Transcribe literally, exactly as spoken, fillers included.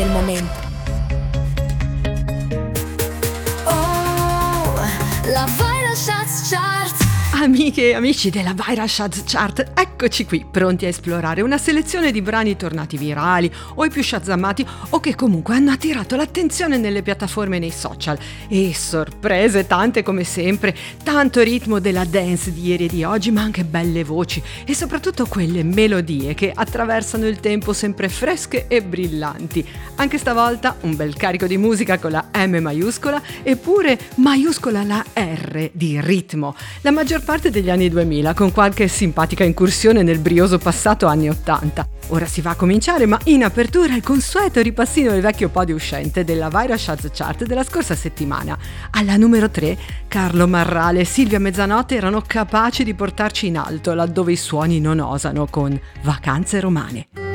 del momento. Oh, la Viral Charts Chart. Amiche e amici della Viral Charts Chart, eccoci qui, pronti a esplorare una selezione di brani tornati virali o i più shazammati o che comunque hanno attirato l'attenzione nelle piattaforme e nei social. E sorprese tante come sempre, tanto ritmo della dance di ieri e di oggi, ma anche belle voci e soprattutto quelle melodie che attraversano il tempo sempre fresche e brillanti. Anche stavolta un bel carico di musica con la M maiuscola eppure maiuscola la R di ritmo. La maggior parte degli anni duemila, con qualche simpatica incursione nel brioso passato anni ottanta. Ora si va a cominciare, ma in apertura il consueto ripassino del vecchio podio uscente della Viral Charts Chart della scorsa settimana. Alla numero tre, Carlo Marrale e Silvia Mezzanotte erano capaci di portarci in alto laddove i suoni non osano con Vacanze Romane.